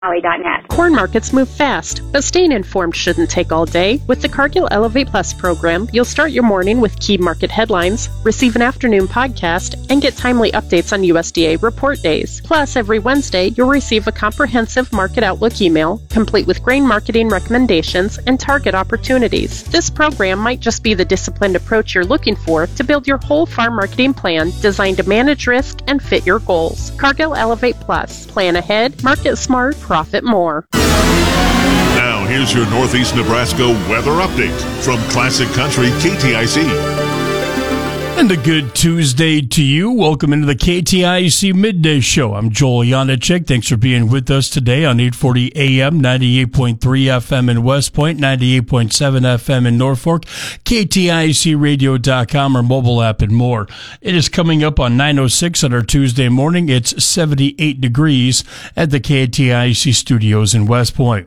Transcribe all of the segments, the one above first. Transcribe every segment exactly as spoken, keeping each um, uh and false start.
dot net. Corn markets move fast, but staying informed shouldn't take all day. With the Cargill Elevate Plus program, you'll start your morning with key market headlines, receive an afternoon podcast, and get timely updates on U S D A report days. Plus, every Wednesday, you'll receive a comprehensive market outlook email, complete with grain marketing recommendations and target opportunities. This program might just be the disciplined approach you're looking for to build your whole farm marketing plan designed to manage risk and fit your goals. Cargill Elevate Plus. Plan ahead, market smart, profit more. Now, here's your Northeast Nebraska weather update from Classic Country K T I C. And a good Tuesday to you. Welcome into the K T I C Midday Show. I'm Joel Janacek. Thanks for being with us today on eight forty A M, ninety-eight point three F M in West Point, ninety-eight point seven F M in Norfolk, K T I C radio dot com, our mobile app, and more. It is coming up on nine oh six on our Tuesday morning. It's seventy-eight degrees at the K T I C studios in West Point.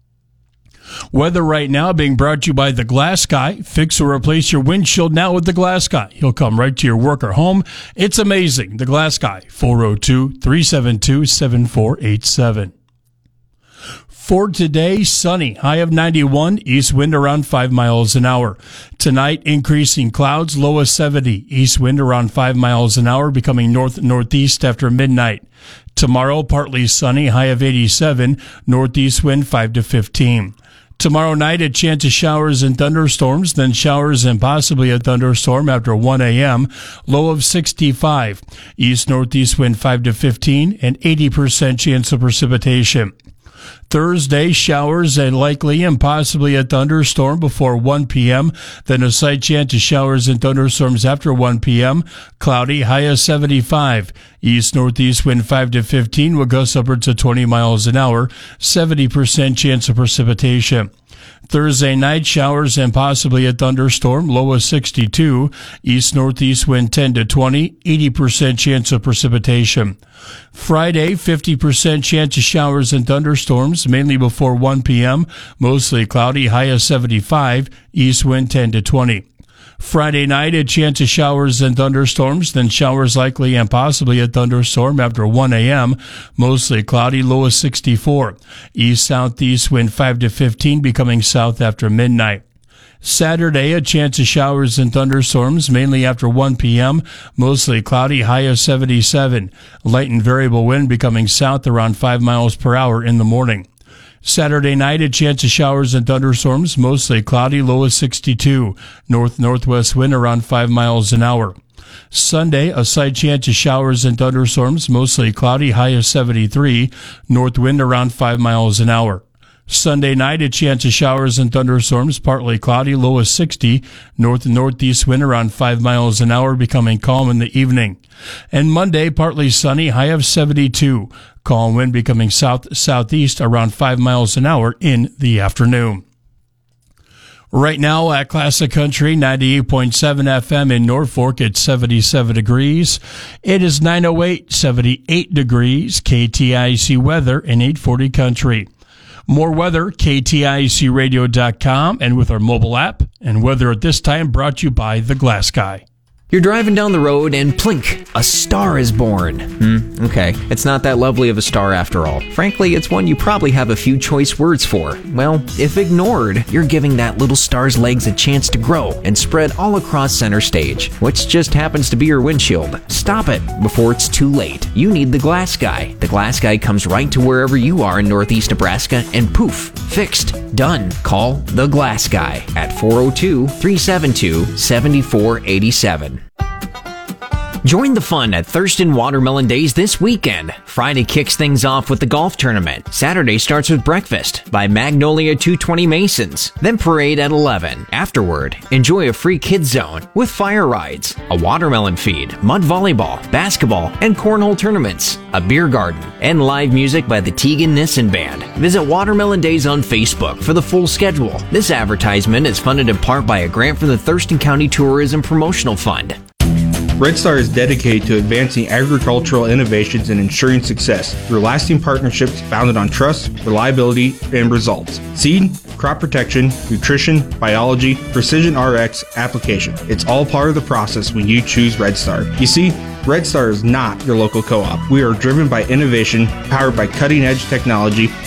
Weather right now being brought to you by The Glass Guy. Fix or replace your windshield now with The Glass Guy. He'll come right to your work or home. It's amazing. The Glass Guy, four oh two, three seven two, seven four eight seven. For today, sunny, high of ninety-one, east wind around five miles an hour. Tonight, increasing clouds, low of seventy, east wind around five miles an hour, becoming north-northeast after midnight. Tomorrow, partly sunny, high of eighty-seven, northeast wind five to fifteen. Tomorrow night, a chance of showers and thunderstorms, then showers and possibly a thunderstorm after one A M, low of sixty-five. East-northeast wind five to fifteen, and eighty percent chance of precipitation. Thursday, showers and likely and possibly a thunderstorm before one P M, then a slight chance of showers and thunderstorms after one P M, cloudy, high of seventy-five. East-northeast wind five to fifteen will gust upwards of twenty miles an hour, seventy percent chance of precipitation. Thursday night, showers and possibly a thunderstorm, low of sixty-two. East-northeast wind ten to twenty, eighty percent chance of precipitation. Friday, fifty percent chance of showers and thunderstorms, mainly before one P M, mostly cloudy, high of seventy-five, east wind ten to twenty. Friday night, a chance of showers and thunderstorms, then showers likely and possibly a thunderstorm after one A M, mostly cloudy, low of sixty-four. East-southeast wind five to fifteen, becoming south after midnight. Saturday, a chance of showers and thunderstorms, mainly after one P M, mostly cloudy, high of seventy-seven. Light and variable wind becoming south around five miles per hour in the morning. Saturday night, a chance of showers and thunderstorms, mostly cloudy, low of sixty-two. North-northwest wind around five miles an hour. Sunday, a slight chance of showers and thunderstorms, mostly cloudy, high of seventy-three. North wind around five miles an hour. Sunday night, a chance of showers and thunderstorms, partly cloudy, low of sixty. North and northeast wind around five miles an hour, becoming calm in the evening. And Monday, partly sunny, high of seventy-two. Calm wind becoming south-southeast around five miles an hour in the afternoon. Right now at Classic Country, ninety-eight point seven F M in Norfolk, it's seventy-seven degrees. It is nine oh eight, seventy-eight degrees. K T I C weather in eight forty Country. More weather, K T I C radio dot com, and with our mobile app. And weather at this time brought to you by The Glass Guy. You're driving down the road and plink, a star is born. Hmm, okay, it's not that lovely of a star after all. Frankly, it's one you probably have a few choice words for. Well, if ignored, you're giving that little star's legs a chance to grow and spread all across center stage, which just happens to be your windshield. Stop it before it's too late. You need The Glass Guy. The Glass Guy comes right to wherever you are in Northeast Nebraska and poof, fixed, done. Call The Glass Guy at four oh two, three seven two, seven four eight seven. Join the fun at Thurston Watermelon Days this weekend. Friday kicks things off with the golf tournament. Saturday starts with breakfast by Magnolia two twenty Masons. Then parade at eleven. Afterward, enjoy a free kids zone with fire rides, a watermelon feed, mud volleyball, basketball, and cornhole tournaments, a beer garden, and live music by the Teagan Nissen Band. Visit Watermelon Days on Facebook for the full schedule. This advertisement is funded in part by a grant from the Thurston County Tourism Promotional Fund. Red Star is dedicated to advancing agricultural innovations and ensuring success through lasting partnerships founded on trust, reliability, and results. Seed, crop protection, nutrition, biology, precision R X application. It's all part of the process when you choose Red Star. You see, Red Star is not your local co-op. We are driven by innovation, powered by cutting-edge technology,